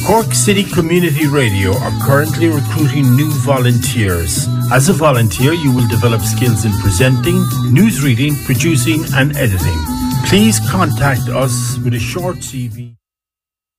Cork City Community Radio are currently recruiting new volunteers. As a volunteer, you will develop skills in presenting, news reading, producing and editing. Please contact us with a short CV.